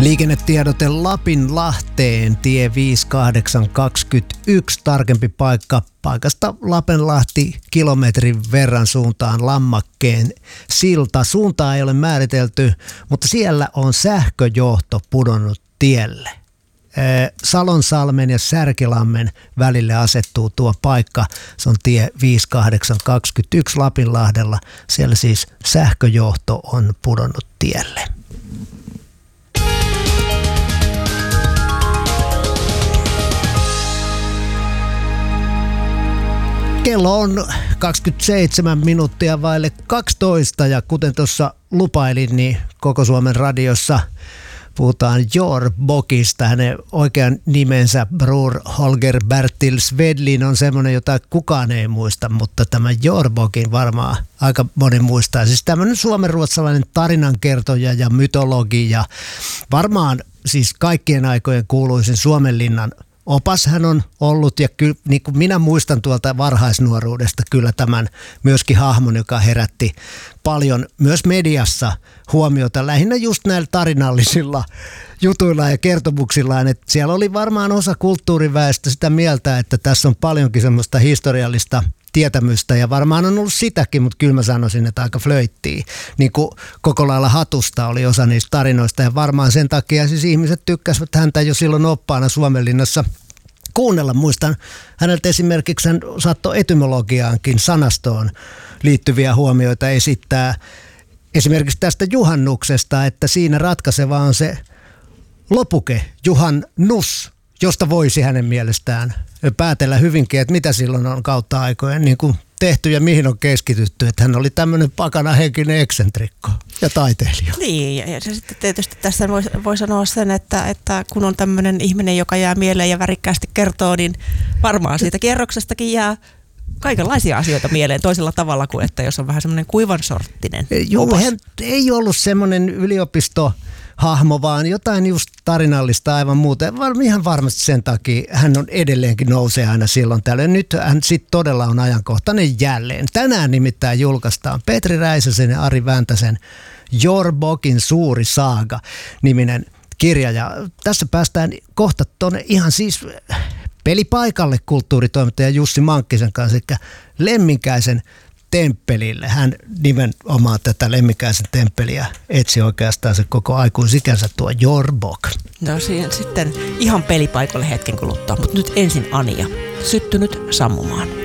Liikennetiedote Lapinlahteen, tie 5821, tarkempi paikka paikasta Lapenlahti kilometrin verran suuntaan Lammakkeen silta. Suuntaa ei ole määritelty, mutta siellä on sähköjohto pudonnut tielle. Salonsalmen ja Särkilammen välille asettuu tuo paikka. Se on tie 5821 Lapinlahdella. Siellä siis sähköjohto on pudonnut tielle. Kello on 27 minuuttia vaille 12 ja kuten tuossa lupailin, niin Koko Suomen radiossa puhutaan Jordbokista. Hänen oikean nimensä Bror Holger Bertil Svedlin on semmoinen, jota kukaan ei muista, mutta tämä Jordbokin varmaan aika moni muistaa. Siis tämmöinen suomenruotsalainen tarinankertoja ja mytologi ja varmaan siis kaikkien aikojen kuuluisin Suomenlinnan opas hän on ollut ja kyllä, niin kuin minä muistan tuolta varhaisnuoruudesta kyllä tämän myöskin hahmon, joka herätti paljon myös mediassa huomiota lähinnä just näillä tarinallisilla jutuilla ja kertomuksillaan, että siellä oli varmaan osa kulttuuriväestä sitä mieltä, että tässä on paljonkin semmoista historiallista tietämystä ja varmaan on ollut sitäkin, mutta kyllä mä sanoisin, että aika flöittiä. Niin kuin koko lailla hatusta oli osa niistä tarinoista ja varmaan sen takia siis ihmiset tykkäsivät häntä jo silloin oppaana Suomenlinnassa kuunnella. Muistan häneltä esimerkiksi hän saattoi etymologiaankin sanastoon liittyviä huomioita esittää. Esimerkiksi tästä juhannuksesta, että siinä ratkaiseva on se lopuke, juhannus, josta voisi hänen mielestään päätellä hyvinkin, että mitä silloin on kautta aikojen niin kuin tehty ja mihin on keskitytty. Että hän oli tämmöinen pakanahenkinen eksentrikko ja taiteilija. Niin, ja sitten tietysti tässä voi sanoa sen, että kun on tämmöinen ihminen, joka jää mieleen ja värikkäästi kertoo, niin varmaan siitä kierroksestakin jää kaikenlaisia asioita mieleen toisella tavalla kuin, että jos on vähän semmoinen kuivan sorttinen. Joo, hän ei ollut semmoinen yliopistohahmo, vaan jotain just tarinallista aivan muuta. Ihan varmasti sen takia hän on edelleenkin nousee aina silloin tällöin. Nyt hän sitten todella on ajankohtainen jälleen. Tänään nimittäin julkaistaan Petri Räisäsen ja Ari Väntäsen Jordbokin suuri saaga -niminen kirja. Ja tässä päästään kohta tuonne ihan siis pelipaikalle kulttuuritoimittaja Jussi Mankkisen kanssa, eli Lemminkäisen temppelille. Hän nimenomaan tätä Lemminkäisen temppeliä etsi oikeastaan se koko aikuisikänsä tuo Jordbok. No siihen sitten ihan pelipaikalle hetken kuluttua, mutta nyt ensin Anja, Syttynyt sammumaan.